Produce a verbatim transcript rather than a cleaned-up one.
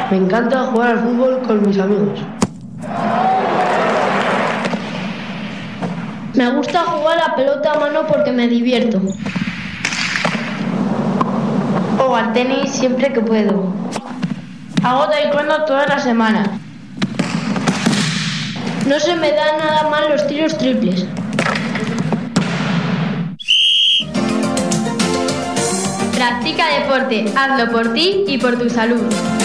Me encanta jugar al fútbol con mis amigos. Me gusta jugar a pelota a mano porque me divierto. O al tenis siempre que puedo. Hago taekwondo todas las semanas. No se me dan nada mal los tiros triples. Practica deporte, hazlo por ti y por tu salud.